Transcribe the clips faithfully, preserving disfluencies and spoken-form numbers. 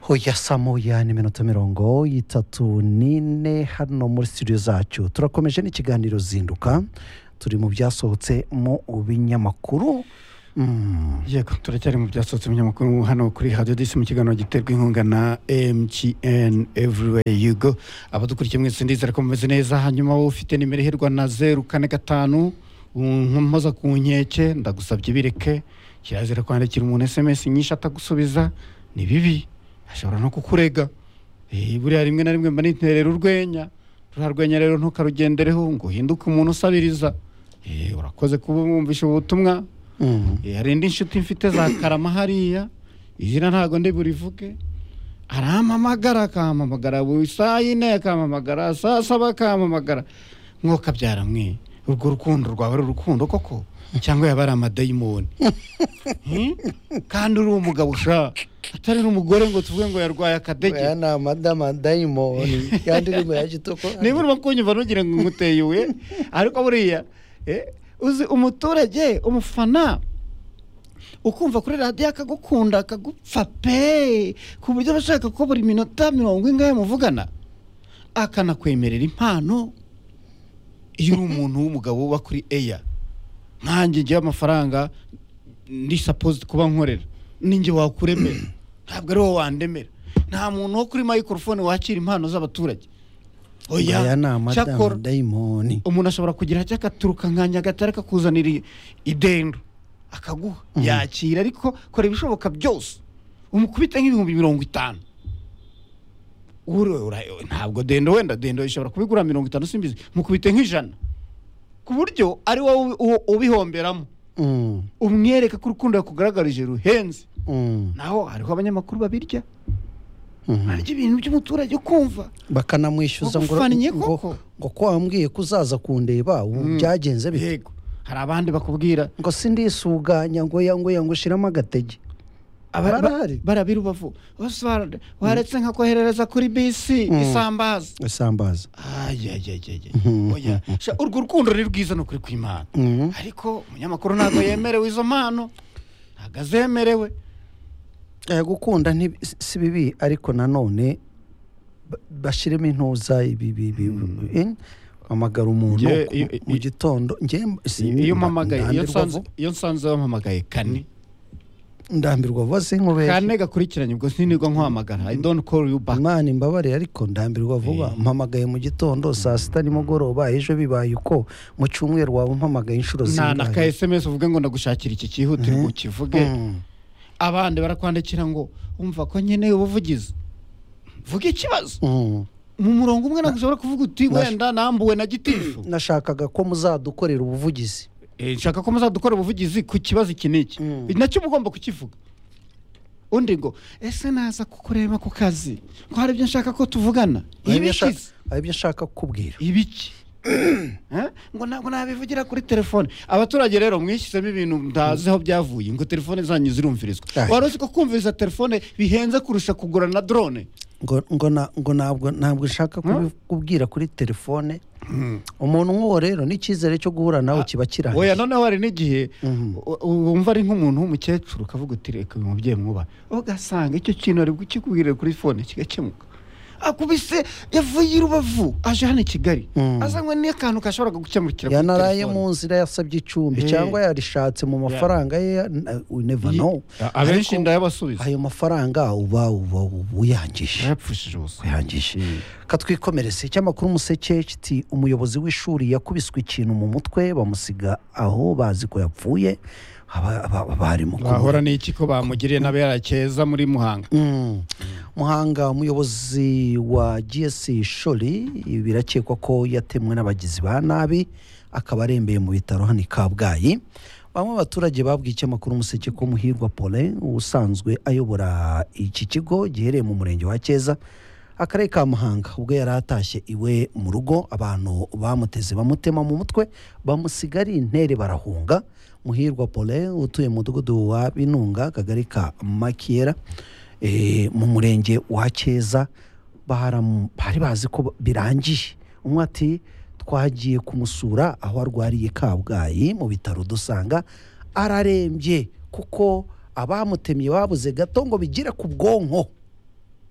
Hoya samoya ni minota mirongo itatu n'ine hano muri studio zacu turakomeje n'ikiganiro zinduka turi mu byasohotse mu binyamakuru. Mm. Yego turacyari mu byasohotse mu binyamakuru hano kuri Radio Disi mu kiganiro giterwa inkunga na M T N everywhere you go. Abadukurikiye mwese ndizera ko mumeze neza, hanyuma wowe ufite nimero iherwa na zeru kane gatanu nkomoza ku nkeke ndagusabye bireke, kirazira kwandikira umuntu S M S nyinshi atagusubiza ni bibi, ashobora no kukurega. Eh buriya rimwe na rimwe mba ninterera urwenya, rurarwenya rero ntukarugendereho ngo hinduke umuntu usabiriza. Eh urakoze kuba mwumvisha ubutumwa. Mm. Eh hari indi nshuti mfite za Karama hariya, izina ntago ndi burivuge. Arampamagara akampamagara buri saa yine akampamagara saa saba akampamagara. Nko kabyara mwe urwo rukundo rwawe rurukundo koko cyangwa yabara amadayimoni. Kandi uri umugabo usha atari n'umugore ngo tuvuge ngo yarwaye akadege. Ya na madama daimoni kandi rimwe yagitoko. Niba urimo kunyumva ntugire ngo nguteyuwe, ariko buriya eh uzi umuturage umufana ukumva kuri radio akagukunda akagupfa pe ku buryo bashaka ko buri minota mirongo ingahe muvugana akanakwemerera impano. Iyo uri umuntu w'umugabo uba kuri Air nkanjye ngiye amafaranga ndi supposed kuba nkorera ninjye wakuremera, ntabwo ari wowe wandemera. Nta muntu wo kuri microphone wakira impano z'abaturage. Oya na madama daimoni umuntu ashobora kugira cyo akaturuka nkanya gatareka kuzanira idendo akaguha mm. yakira, ariko kora ibishoboka byose umukubita nk'ibihumbi mirongo itanu. Uro ntabwo dendo wenda dendo ishobora kubigura mirongo itanu simbizi, mukubite nk'ijana ku buryo ari wowe ubihomberamo. Mm. Umwereka ko urukundo yakugaragarije ruhenze. Mm. Naho hariho abanyamakuru babirya. Mm. Hari ibintu by'umuturage ukumva bakanamwishyuza ngo ngo ngo ko wambwiye kuzaza kundeba ubu mm. byagenze bite. Yego hari abandi bakubwira ngo sindisuganya ngo yango yango shiramo agatege. Abarahari barabirubavu oswald waretse nka koherereza kuri bisi mm. isambaza isambaza ayayayaye oya sha urwo rukundo riri rwiza no kuri kwimana. Mm. Ariko umunyamakuru ntago yemerewe izo mpano, ntagazemerewe. Eh gukunda nti si bibi, ariko nanone bashiremo intuza ibi bibi amagara umuntu mu gitondo ngiye iyo mpamagaye iyo sanze iyo sanze wampamagaye kane ndambirwa vose nkubeshye kane gakurikiranye ubwo sinirwa nkwamagara I don't call you back. Imana imbabare ariko ndambirwa vuba mpamagaye mu gitondo saa sita nimugoroba ejo bibaye uko mu cyumweru wawe mpamagaye inshuro zingahe. Na na ka S M S uvuge ngo ndagushakira iki cyihutirwa ukivuge. Abandi barakwandikira ngo umva ko nkeneye ubuvugizi, vuga ikibazo mu murongo umwe nagushobora kuvuga uti wenda nambuwe na gitifu nashakaga ko muzadukorera ubuvugizi. Eh nshaka ko muzadukorera ubuvugizi ku kibazo iki niki nacyo mugomba kukivuga. Undi ngo ese naza kukurema ku kazi ko hari ibyo nshaka ko tuvugana. Ibiki ari ibyo nshaka kukubwira ibiki eh ngo ntabwo nabivugira kuri telefone. Abaturage rero mwishyizemo ibintu ndazeho byavuye ngo telefone zanyu zirumvirizwa. Warozi ko kumviriza telefone bihenze kurusha kugura na drone. ngo ngo ngo ntabwo ntabwo nshaka kubwira kuri telefone. Umuntu nk'uwo rero n'icyizere cyo guhura nawe kiba kirahari. Oya noneho hari n'igihe wumva ari nk'umuntu w'umukecuru ukavuga uti reka uyu mubyeyi mwubaha, ugasanga icyo kintu ari kukubwira kuri phone kigakemuka. Akubise yavuye Rubavu aje hano i Kigali azanywe n'akantu kashobora gukemukira. Yanaraye mu nzira yasabye icumbi cyangwa yarishatse mu mafaranga ye, we never know. Abenshi ndayabasubiza ayo mafaranga uba uba uyangije yapfushije bose uyangije. Katwikomerese cyamakuru umuseke kiti umuyobozi w'ishuri yakubiswe ikintu mu mutwe bamusiga aho bazi ko yapfuye. Bari mu bahora n'iki ko bamugiriye n'aberakeza muri Muhanga. Muhanga umuyobozi wa G S Sholi birakekwa ko yatemwe n'abagizi ba nabi akaba arembeye mu bitaro hano Kabgayi. Bamwe abaturage babwiye cyamakuru umuseke ko Muhirwa Paulin usanzwe ayobora iki kigo gihereye mu murenge wa Keza akarere ka Muhanga ubwo yaratashye iwe mu rugo abantu bamuteze bamutema mu mutwe bamusigari intere barahunga. Muhirwa Paulin utuye mu mudugudu wa Binunga kagari ka Makiera eh mu murenge wa Keza bari bazi ko birangiye. Umwe ati twagiye kumusura aho arwariye Kabgayi mu bitaro dusanga ararembye kuko abamutemye babuze gato ngo bigira ku bwonko.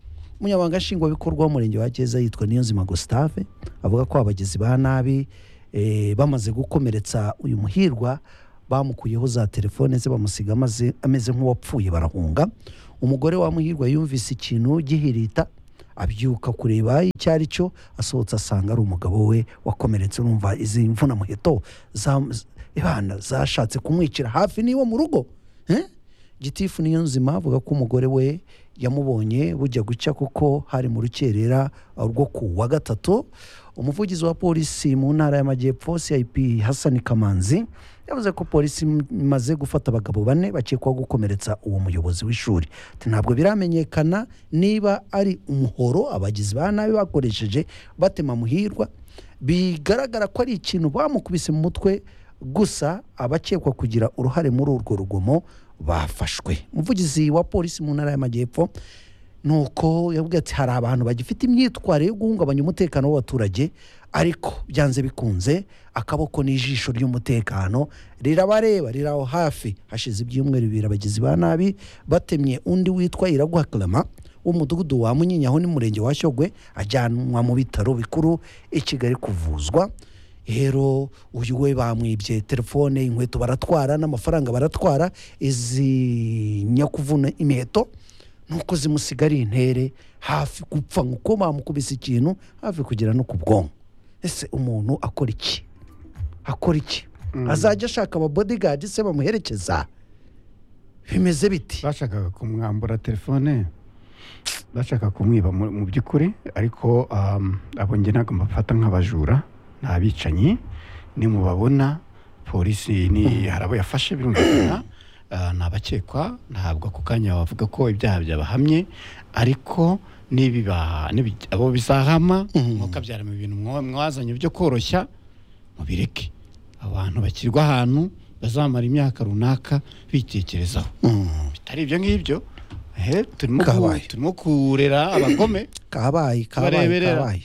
umunyamabanga nshingwabikorwa w'umurenge wa Geza yitwa Niyonzima Gustave avuga ko abagizi ba nabi eh, bamaze gukomeretsa uyu muhirwa bamukuyeho za telefone ze bamusiga amaze ameze nk'uwapfuye barahunga. Umugore wa muhirwa yumvise ikintu gihirita abyuka kureba icyo ari cyo, asohotse asanga ari umugabo we wakomeretse. Urumva izi mvuna muheto za ibana zashatse kumwicira hafi niwo mu rugo eh? Gitifu Niyonzima avuga ko umugore we yamubonye bujya gucya kuko hari mu rukerera rwo ku wa gatatu. Umuvugizi wa polisi mu ntara y'Amajyepfo C I P Hassan Kamanzi yavuze ko polisi imaze gufata abagabo bane bakekwa gukomeretsa uwo muyobozi w'ishuri. Ntabwo biramenyekana niba ari umuhoro abagizi ba nabi bakoresheje batema muhirwa, bigaragara ko ari ikintu bamukubise mu mutwe, gusa abakekwa kugira uruhare muri urwo rugomo bafashwe. Umuvugizi wa polisi mu ntara y'Amajyepfo nuko yavuga ati hari abantu bagifite imyitwarire yo guhungabanya umutekano w'abaturage, ariko byanze bikunze akaboko n'ijisho ry'umutekano rirabareba riraho hafi. Hashize ibyumweru bibiri abagizi ba nabi batemye undi witwa Iraguha Clement w'umudugudu wa Munyinya aho ni murenge wa Shyogwe, ajyanwa mu bitaro bikuru i Kigali kuvuzwa. Hero uyu we bamwibye telefone, inkweto baratwara n'amafaranga baratwara, izi nyakuvuna imiheto nuko zimusigara intere hafi gupfa nkuko bamukubise ikintu hafi kugera no ku bwonko. Ese umuntu akora iki akora iki mm. azajya ashaka aba bodyguard se bamuherekeza? Bimeze biti bashakaga kumwambura telefone, bashaka kumwiba mu by'ukuri, ariko um, abo nge ntabwo mbafata nk'abajura, n'abicanyi. Ni mubabona polisi ni harabo yafashe birumvikana, uh, nabakekwa ntabwo ako kanya bavuga ko ibyaha byabahamye, ariko nibi abo bizahama mukabyara mu bintu mwazanye byo koroshya mubireke. Abantu bakirwa ahantu bazamara imyaka runaka bitekerezaho, bitari ibyo ngibyo eh turimo turimo kurera abagome kabaye kabaye kabaye.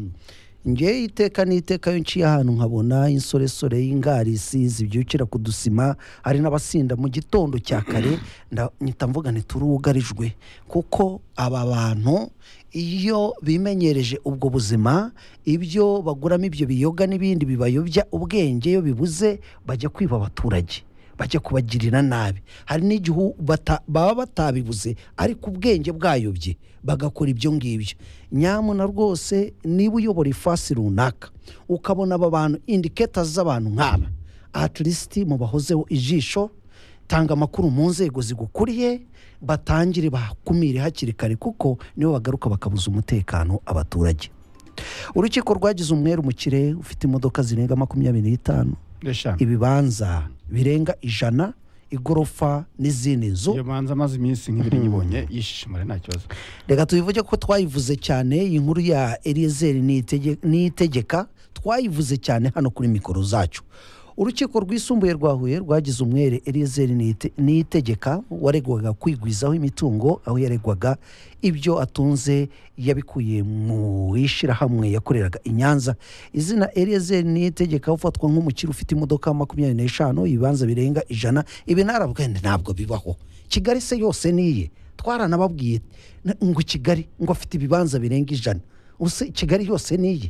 Nge iteka n'iteka yo nciye ahantu nkabona insoresore y'ingarisi zibyukira kudusima, hari n'abasinda mu gitondo cya kare, nyita mvuga ntiturugarijwe kuko aba bantu iyo bimenyereje ubwo buzima, ibyo baguramo ibyo biyoga n'ibindi bibayobya ubwenge, iyo bibuze bajya kwiba abaturage, bajya kubagirira nabi. Hari n'igihe baba batabibuze ariko ubwenge bwayobye bagakora ibyo ngibyo. Nyamuna rwose niba uyobora ifasi runaka ukabona aba bantu indicators z'abantu nk'aba, at least mu bahozeho ijisho, tanga amakuru mu nzego zigukuriye, batangire bakumire hakiri kare kuko nibo bagaruka bakabuza umutekano abaturage. Urukiko rwagize umweru mukire ufite imodoka zirenga makumyabiri n'itanu, ibibanza birenga ijana, igorofa n'izindi nzu. Iyo manza maze iminsi nk'ibiri nyibonye yishishimara nta kibazo. Reka tubivuge ko twayivuze cyane inkuru ya Eliezer Niyitegeka, twayivuze cyane hano kuri mikoro zacu. Urukiko rwisumbuye rwa Huye rwagize umwere Eliezer Niyitegeka waregwaga kwigwizaho imitungo, aho yaregwaga ibyo atunze yabikuye mu ishirahamwe yakoreraga i Nyanza. Izina Eliezer Niyitegeka ufatwa nk'umukiri ufite imodoka makumyabiri n'eshanu, ibibanza birenga ijana. Ibi narabwende ntabwo bibaho. Kigali se yose niye twaranababwiye ngo Kigali ngo afite ibibanza birenga ijana. Use Kigali yose niye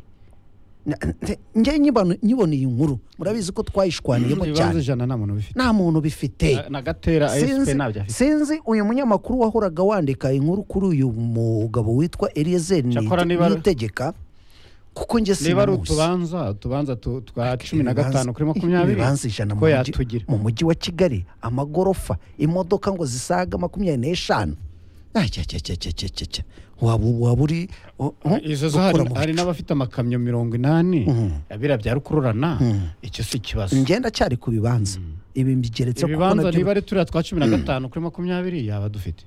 nge nyibona iyi nkuru, murabizi ko twayishwaniyemo cyane. Nta muntu bifite na gatera A S P nabyo afite. Sinzi uyu munyamakuru wahoraga wandika inkuru kuri uyu mugabo witwa Eliezer Niyitegeka kuko nge sinamuzi. Niba rutubanza tubanza twa cumi na gatanu kuri makumyabiri ko yatugira mu mujyi wa Kigali, amagorofa, imodoka ngo zisaga makumyabiri n'eshanu. Acyacyacyacyacyacya waburi izo hari n'abafite amakamyo mirongo inani abira bya rukururana. Icyo si kibazo. Ngenda cyari ku bibanza ibi mbigeretse kuko ibibanza niba ari turi twa cumi na gatanu kuri makumyabiri yaba dufite,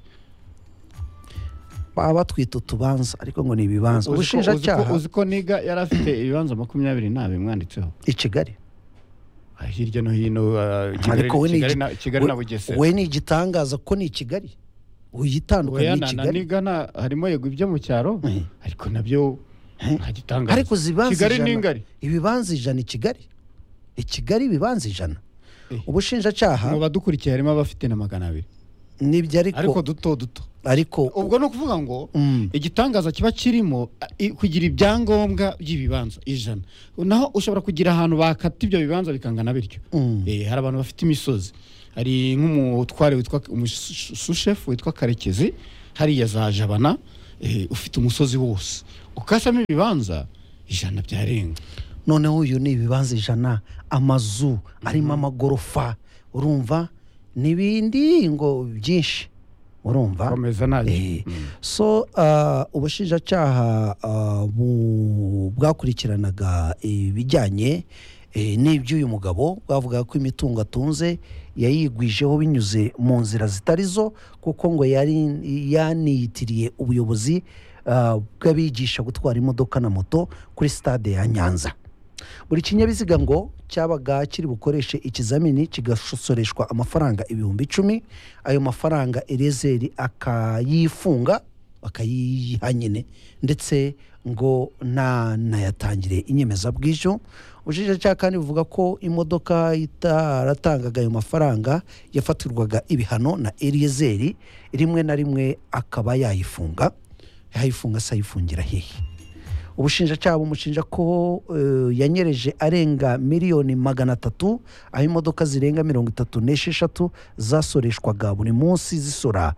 baba twita tubanza ariko ngo ni ibibanza. Ubushinjacyaha uzi ko niga yari afite ibibanza makumyabiri nabi mwanditseho i Kigali hirya no hino, Kigali na Bugesera. We ni igitangaza ko ni Kigali uyitandukanye ni Kigali. Nigana harimo yego ibyo mu cyaro ariko nabyo hagitangaza. Ariko zibanza Kigali n'ingari ibibanza ijana i Kigali i Kigali ibibanza ijana. Ubushinjacyaha mu badukurikiye harimo abafite na magana abiri. nibyo ariko ariko duto duto ariko ubwo no kuvuga ngo Mm. igitangaza kiba kirimo i- kugira ibyangombwa by'ibibanza ijana naho ushobora kugira ahantu bakata ibyo bibanza bikangana bityo Mm. eh hari abantu bafite imisozi hari nk'umutware witwa umusushefu witwa Karekezi hariya za Jabana eh, ufite umusozi wose ukasamo ibibanza ijana byarenga noneho uyu ni ibibanza ijana amazu arimo amagorofa urumva n'ibindi ngo byinshi urumva komeza naje Eh, so uh, ubushinjacyaha uh, bu- bwakurikiranaga ibijyanye eh, n'iby'uyu mugabo bwavugaga ko imitungo atunze yayigwijeho binyuze mu nzira zitari zo kuko ngo yari yaniyitiriye ubuyobozi uh, bw'abigisha gutwara imodoka na moto kuri stade ya Nyanza. Buri kinyabiziga ngo cyabaga kiri bukoreshe ikizamini kigasoreshwa amafaranga ibihumbi icumi, ayo mafaranga Eliezer akayifunga akayiha nyine ndetse ngo nta nayatangire inyemezabwishyu. Ubushinjacyaha kandi buvuga ko imodoka itaratangaga ayo mafaranga yafatirwaga ibihano na Eliezer rimwe na rimwe akaba yayifunga yayifunga sayifungira hehe. Ubushinjacyaha bumushinja ko uh, yanyereje arenga miliyoni magana atatu aho imodoka zirenga mirongo itatu n'esheshatu zasoreshwaga buri munsi zisora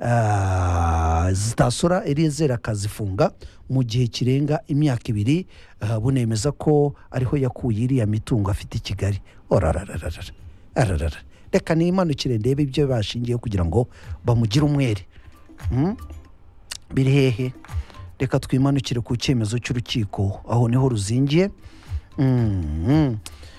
uh, zitasora Eliezer akazifunga mu gihe kirenga imyaka ibiri. Uh, bunemeza ko ariho yakuye iriya mitungo afite i Kigali. Orarararara ararara reka nimanukire ndebe ibyo bashingiye kugira ngo bamugire umwere. Hmm? Biri hehe? Reka twimanukire ku cyemezo cy'urukiko aho niho ruzingiye. Mm-hmm.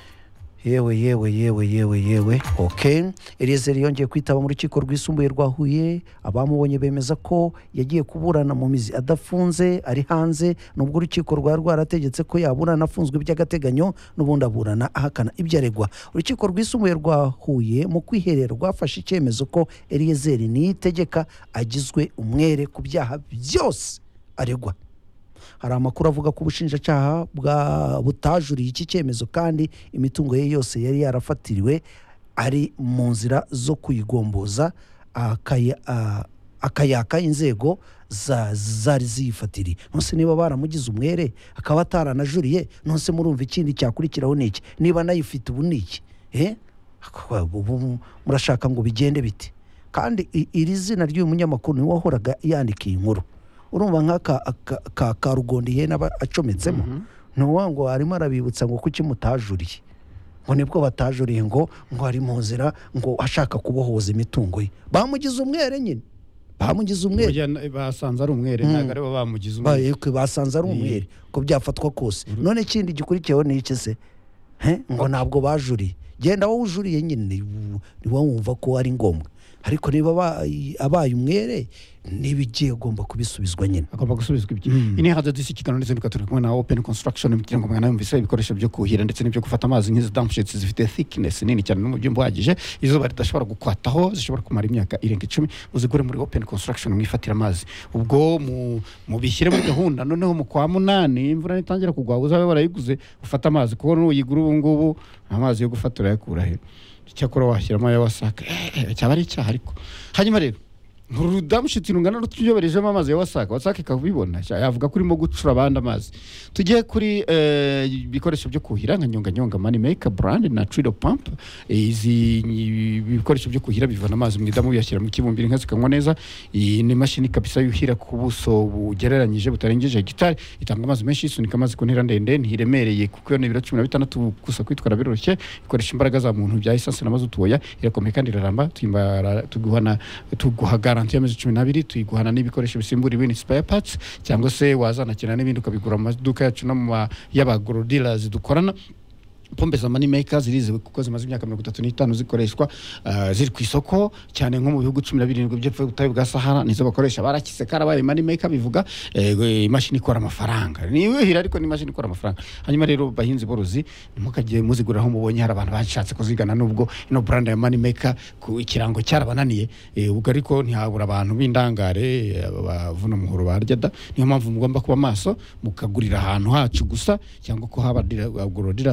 yewe yewe yewe yewe yewe okay. Eliezer yongeye kwitaba mu rukiko rwisumbuye rwa Huye. Abamubonye bemeza ko yagiye kuburana mu mizi adafunze ari hanze, nubwo urukiko rwa rwarategetse ko yaburana afunzwe by'agateganyo n'ubundi aburana ahakana ibyo aregwa. Urukiko rwisumbuye rwa Huye mu kwiherera rwafashe icyemezo ko Eliezer niyitegeka agizwe umwere ku byaha byose aregwa. Hari amakuru avuga ko ubushinjacyaha bwa butajuriye iki cyemezo kandi imitungo ye yose yari yarafatiriwe ari mu nzira zo kuyigomboza akaya, uh, akayaka inzego za zari ziyifatiriye. Nonse niba baramugize umwere akaba ataranajuriye, nonse murumva ikindi cyakurikiraho niki? Niba nayifite ubu niki? Eh? Ubu murashaka ngo bigende biti? Kandi iri zina ry'uyu munyamakuru ni wahoraga yandikiye inkuru. Urumva nk'aka ka ka rugondiye n'aba acometsemo no ngo arimo arabibutsa ngo kuki mutajuriye, ngo nibwo batajuriye ngo ngo ari mu nzira ngo ashaka kubohoza imitungo ye. Bamugize umwere nyine, bamugize umwere basanze ari umwere ntago ari bo bamugize umwere bayekwe basanze ari umwere ko byafatwa kose. None ikindi gikurikiyeho ni iki se? He ngo ntabwo bajuriye. Genda wowe ujuriye nyine ni wowe wumva ko ari ngombwa, ariko niba abaye umwere nibigiye agomba kubisubizwa nyine agomba gusubizwa ibyo. Ini haza disi kigano ndetse turi kumwe na Open Construction kugira ngo mwana yumvise ibikoresho byo kuhira ndetse n'ibyo gufata amazi nk'izi dump sheets zifite thickness nini cyane n'umujyo mbwagije izuba ridashobora gukwataho zishobora kumara imyaka irenga icumi. Uzigure muri Open Construction mwifatira amazi ubwo mu mubishyire muri gahunda. Noneho mu kwa munani imvura nitangira kugwa uzabe barayiguze ufata amazi kuko n'uyigura ubu ngubu amazi yo gufatura yakura he cyakora washyiramo ya wasaka eh, cyaba ari icyaha. Ariko hanyuma rero rudamushitsi rungana rutuyoberejemo amazi ya wasaka wasaka ikabibona yavuga kuri mo gucura abandi amazi. Tugiye kuri ibikoresho byo kuhira nka nyonga nyonga money maker brand na Trido pump. Izi ibikoresho byo kuhira bivana amazi mu idamu yashyira mu kibumbiri nka zikanywa neza. Iyi ni mashini kabisa yuhira ku buso bugereranyije butarengeje hegitari, itanga amazi menshi isunika amazi ku ntera ndende ntiremereye kuko yo ni ibiro cumi na bitandatu gusa kwitwara biroroshye. Ikoresha imbaraga za muntu bya essence na mazutu oya, irakomeye kandi iraramba. Tuyimbara tuguhana tuguhagara amezi cumi n'abiri tuyiguhana n'ibikoresho bisimbura ibindi spare parts cyangwa se wazana kina n'ibindi ukabigura mu maduka yacu no mu y'abagro dealers dukorana. Pombe za money maker zirizewe kuko zimaze imyaka mirongo itatu n'itanu zikoreshwa uh, ziri ku isoko cyane nko mu bihugu cumi na birindwi by'epfo y'ubutayu bwa Sahara nizo bakoresha. Barakize karabaye money maker bivuga eh, imashini ikora amafaranga ni wihira ariko ni imashini ikora amafaranga. Hanyuma rero bahinzi borozi nimukagiye muziguraho mubonye hari abantu bashatse kuzigana nubwo ino brand ya money maker ku ikirango cyarabananiye eh, ubwo ariko ntihabura abantu b'indangare bavuna muhoro barya. Niyo mpamvu mugomba kuba maso mukagurira ahantu hacu gusa cyangwa ko haba agro dealers dukorana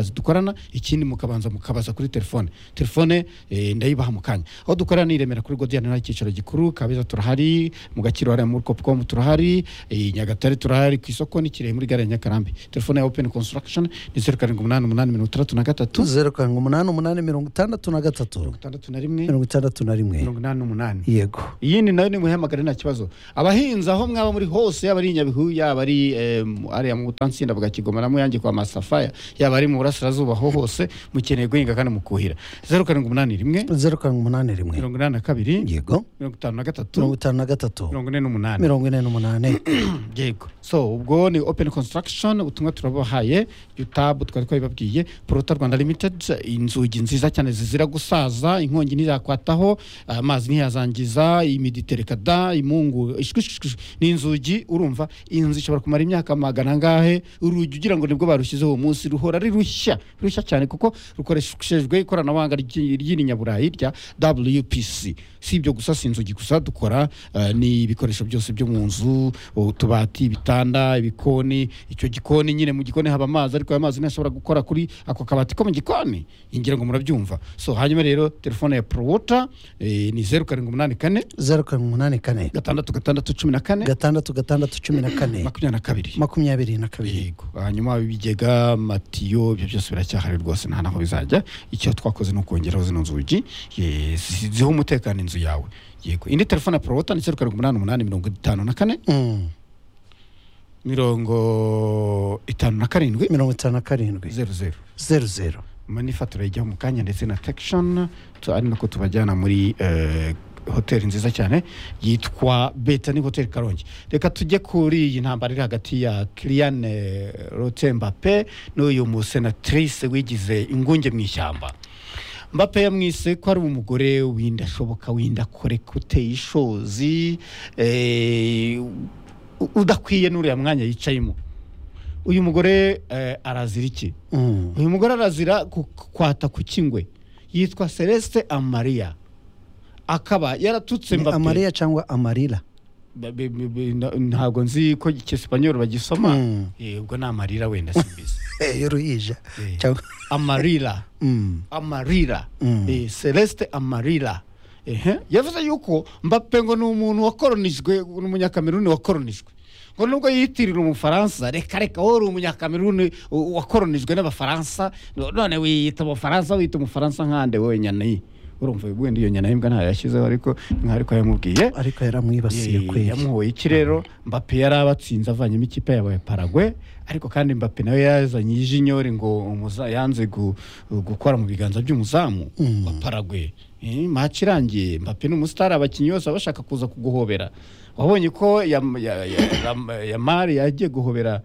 mukorana, ikindi mukabanza mukabaza kuri telefone telefone eh, ndayibaha mu kanya. Aho dukorera ni Remera kuri Godiana na cyicaro gikuru, Kabeza turahari, mu Gakiro hari muri Copcom turahari, eh, Nyagatare turahari ku isoko ni Kirehe muri gare ya Nyakarambi. Telefone ya Open Construction ni zeru karindwi umunani umunani mirongo itandatu na gatatu zeru karindwi umunani umunani mirongo itandatu na gatatu mirongo itandatu na rimwe mirongo itandatu na rimwe mirongo inani n'umunani. yego Iyindi nayo ni muhamagare nta kibazo. Abahinzi aho mwaba muri hose, yaba ari Nyabihu, yaba ari eh, ariya mu Butansinda bwa Kigoma na Muyange kwa Masafaya, yaba ari mu Burasirazuba ho hose mukeneye guhinga kandi mukuhira. zeru karindwi umunani rimwe zeru karindwi umunani rimwe mirongo inani na kabiri yego mirongo itanu na gatatu mirongo itanu na gatatu mirongo ine n'umunani mirongo ine n'umunani yego. So ubwo ni Open Construction, ubutumwa turabahaye. Yutab twari twabibabwiye. Prota Rwanda Limited, inzugi nziza cyane zizira gusaza, inkongi ntizakwataho, amazi ntiyazangiza, imiditerekada, imungu ishwishwish. Ni inzugi urumva inzu ishobora kumara imyaka magana ngahe, urugi ugira ngo nibwo barushyizeho umunsi ruhora ari rushya rushya cyane kuko rukoreshejwe ikoranabuhanga ry'irinyaburayi rya W P C. Si ibyo gusa, si inzugi gusa dukora, uh, ni ibikoresho byose byo mu nzu, utubati, ibitanda, ibikoni. Icyo gikoni nyine mu gikoni haba amazi, ariko ayo mazi ntashobora gukora kuri ako kabati ko mu gikoni, ingira ngo murabyumva. So hanyuma rero telefone ya Prowota eh, ni zeru karindwi umunani kane zeru karindwi umunani kane gatandatu gatandatu cumi na kane gatandatu gatandatu cumi na kane makumyabiri na kabiri makumyabiri na kabiri yego. Hanyuma ibigega, matiyo, ibyo byose biracyahari rwose, nta naho bizajya. Icyo twakoze ni ukongeraho zino nzugi ziha umutekano inzu yawe yego. Indi telefone ya Prowota ni zeru karindwi umunani umunani mirongo itanu na kane mirongo itanu na karindwi mirongo itanu na karindwi zeru zeru zeru zeru. manifatura ijyaho mu kanya, ndetse na tekishoni, ari nako tubajyana muri uh, hoteli nziza cyane yitwa Betani Hotel Karongi. Reka tujye kuri iyi ntambara iri hagati ya Kylian Mbappe n'uyu musenatrice wigize ingunge mu ishyamba. Mbappe yamwise ko ari umugore w'indashoboka, w'indakore, uteye ishozi, eh, udakwiye n'uriya mwanya yicayemo. Uyu mugore eh, arazira iki? Mm. Uyu mugore arazira kwata ku kingwe, yitwa Celeste Amaria, akaba yaratutse Mbappe. Amaria cyangwa Amarira? Ntabwo nzi ko Icyesipanyol bagisoma. Mm. Eh, ubwo ni Amarira wenda simbizi. Eh, yoruhija cyangwa Amarira. Mm. Amarira. Mm. Eh, Celeste Amarira. Ehe, yavuze yuko Mbappe ngo ni umuntu wakoronijwe, n'umunyakameruni wakoronijwe. Ngo nubwo yitirira umufaransa, reka reka wowe uri umunyakameruni wakoronijwe n'abafaransa, none wiyita umufaransa, wiyita umufaransa nkande wowe nyane. Urumva wenda iyo nyana imbwa nta yashyizeho, ariko nkariko yamubwiye, ariko yaramwibasiye kweli. Yamuhoye iki rero? Mbappe yarabatsinze avanyemo ikipe yabaye Paraguay, ariko kandi Mbappe nawe yazanye ijinyori ngo umuza yanze gu, gukora mu biganza by'umuzamu Mm. wa Paraguay. Eh, match irangiye Mbappe n'umustar, abakinyi bose bashaka kuza kuguhobera. Wabonye ko ya ya, ya, ya Mari yagiye guhobera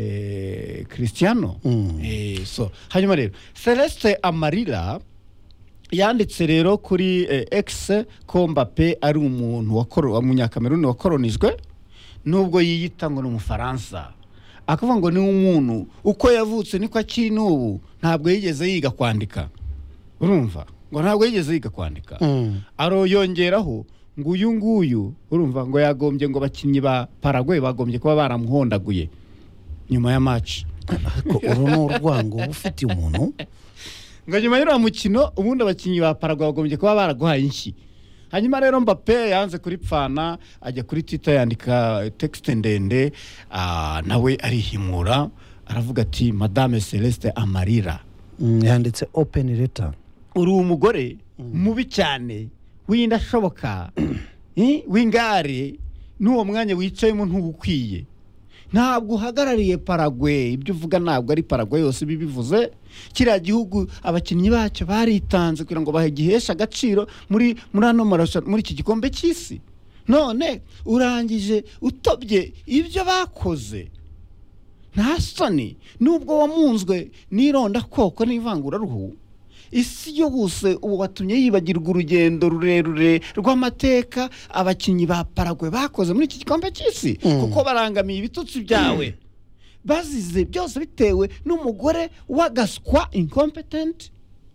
eh, Cristiano. Mm. Eh, so hanyuma rero Celeste Amarira yanditse rero kuri eh, X ko Mbappe ari umuntu wakoro umunyakameruni wakoronijwe, nubwo yiyita ngo n'umufaransa, akavuga ngo ni umuntu uko yavutse niko akiri n'ubu, ntabwo yigeze yiga kwandika. Urumva ngo ntabwo yigeze yiga kwandika. Mm. Aroyongeraho ngo uyu nguyu, urumva ngo yagombye ngo bakinyi ba Paraguay bagombye kuba baramuhondaguye nyuma ya match. Ariko uru ni urwango ufitiye umuntu. Ngo nyuma y'uriya mukino ubundi abakinyi ba Paraguay bagombye kuba baraguhaye inshyi. Hanyuma rero Mbappe yanze kuri pfana, ajya kuri Twitter yandika text ndende, uh, nawe arihimura, aravuga ati Madame Celeste Amarira. Mm, yanditse open letter. Uri umugore mubi cyane, w'indashoboka, eh, w'ingare, n'uwo mwanya wicayemo ntugukwiye. Ntabwo uhagarariye Paraguay, ibyo uvuga ntabwo ari Paraguay yose bibivuze. Kiriya gihugu abakinnyi bacyo baritanze kugira ngo bahegihesha agaciro muri muri ano marasha, muri iki gikombe cy'isi. None urangije utobye ibyo bakoze. Nta soni, nubwo wamunzwe n'ironda koko n'ivangura ruhu, isi yose ubu watumye yibagirwa urugendo rurerure rw'amateka abakinyi ba Paraguay bakoze muri iki gikombe cy'isi. Mm. Kuko barangamiye ibitutsi byawe, bazize byose bitewe n'umugore wagaswa, incompetent,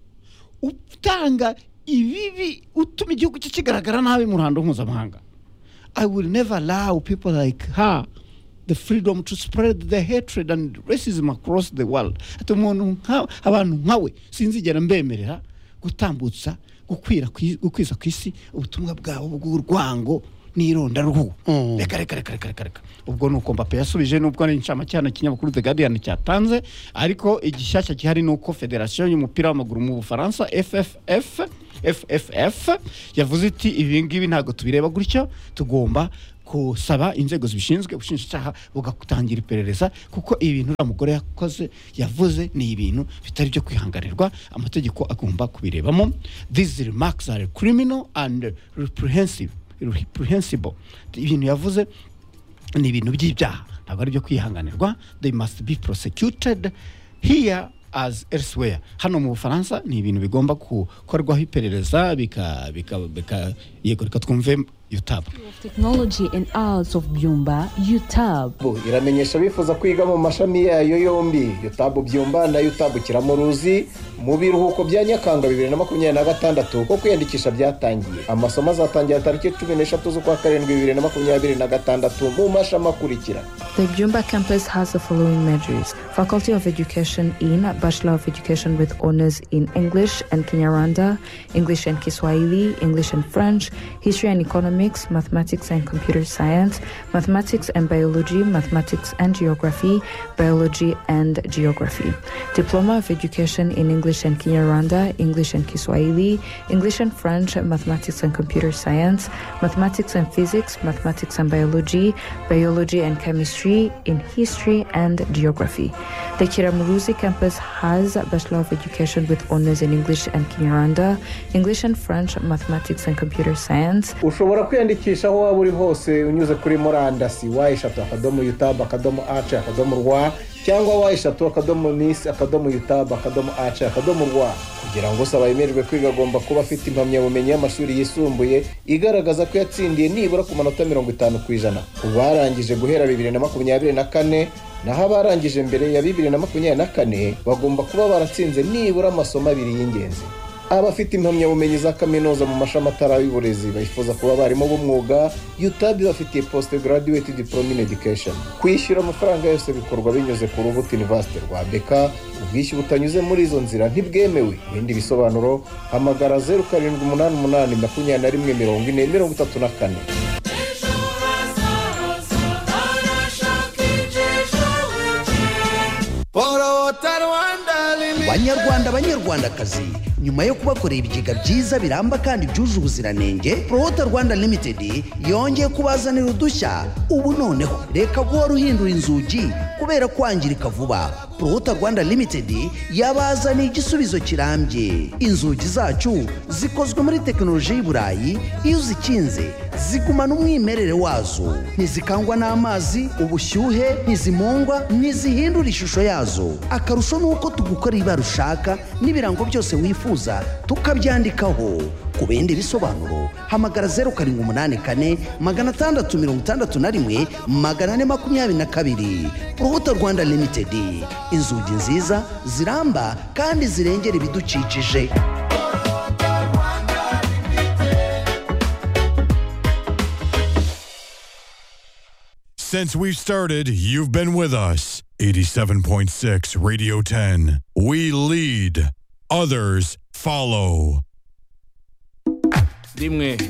utanga ibibi, utuma igihugu cye kigaragara nabi mu ruhando mpuzamahanga. I will never allow people like her the freedom to spread the hatred and racism across the world. Ati umuntu nka abantu nkawe sinzigera mbemerera gutambutsa gukwira gukwiza ku isi ubutumwa bwabo bw'urwango n'ironda ruhu. Reka reka reka reka reka ubwo nuko Mbappe yasubije nubwo ari incama cyane kinyamakuru The Guardian cyatanze, ariko igishyashya gihari nuko Federation y'umupira w'amaguru mu Bufaransa F F F F F F yavuze iti ibi ngibi ntago tubireba gutyo, tugomba kusaba inzego zibishinzwe ubushinjacyaha bugatangira iperereza kuko ibintu umugore yakoze yavuze ni ibintu bitari byo kwihanganirwa, amategeko agomba kubirebamo. These remarks are criminal and reprehensible reprehensible. Ibintu yavuze ni ibintu by'ibyaha ntabwo ari byo kwihanganirwa. They must be prosecuted here as elsewhere. Hano mu Bufaransa ni ibintu bigomba gukorwaho iperereza bika bika bika yego reka twumve U T A B. Technology and Arts of Byumba, U T A B. Iramenyesha bifuza kwiga mu mashami yayo yombi U T A B Byumba na U T A B Kiramuruzi mu biruhuko bya Nyakanga bibiri na makumyabiri na gatandatu ko kwiyandikisha byatangiye. Amasomo azatangira tariki cumi n'eshatu z'ukwa karindwi bibiri na makumyabiri na gatandatu mu mashami akurikira. The Byumba campus has the following majors: Faculty of Education in Bachelor of Education with honors in English and Kinyarwanda, English and Kiswahili, English and French, History and Economics, Mathematics and Computer Science, Mathematics and Biology, Mathematics and Geography, Biology and Geography. Diploma of Education in English and Kinyarwanda, English and Kiswahili, English and French, Mathematics and Computer Science, Mathematics and Physics, Mathematics and Biology, Biology and Chemistry, in History and Geography. The Kiramuruzi campus has a Bachelor of Education with honors in English and Kinyarwanda, English and French, Mathematics and Computer Science. Ushobora kwiyandikisha aho waba uri hose unyuze kuri murandasi wa eshatu akadomo U T A B akadomo A C akadomo rwa cyangwa wa eshatu akadomo miss akadomo U T A B akadomo A C akadomo rwa. Kugira ngo usaba yemererwe kwiga agomba kuba afite impamyabumenyi y'amashuri yisumbuye igaragaza ko yatsindiye nibura ku manota mirongo itanu ku ijana. Ubarangije guhera bibiri na makumyabiri na kane naho abarangije mbere ya bibiri na makumyabiri na kane bagomba kuba baratsinze nibura amasomo abiri y'ingenzi. Abafite impamyabumenyi za kaminuza mu mashami atari y'uburezi bifuza kuba barimo b'umwuga U T A B bafitiye postgraduate diploma in education. Kwishyura amafaranga yose bikorwa binyuze ku rubuga University rwa Beka. Ubwishyu butanyuze muri izo nzira ntibwemewe. Ibindi bisobanuro hamagara zeru karindwi umunani umunani makumyabiri na rimwe mirongo ine mirongo itatu na kane. Banyarwanda banyarwandakazi, nyuma yo kubakorera ibigega byiza biramba kandi byuje ubuziranenge, Prohota Rwanda Limited yongeye kubazanira udushya. Ubu noneho reka guhora uhindura inzugi kubera kwangirika vuba. Prohota Rwanda Limited yabazaniye igisubizo kirambye. Inzugi zacu zikozwe muri teknoloji y'Iburayi, iyo zikinze zigumana umwimerere wazo, ntizikangwa n'amazi, ubushyuhe, ntizimongwa, ntizihindura ishusho yazo. Akarusho nuko tugukora ibara ushaka n'ibirango byose wifuza tukabyandikaho. Ku bindi bisobanuro hamagara zeru karindwi umunani kane magana atandatu mirongo itandatu na rimwe magana ane makumyabiri na kabiri. Prohota Rwanda Limited, inzugi nziza ziramba kandi zirengera ibidukikije. Since we've started, you've been with us. eighty-seven point six Radio ten. We lead, others follow. Dimwe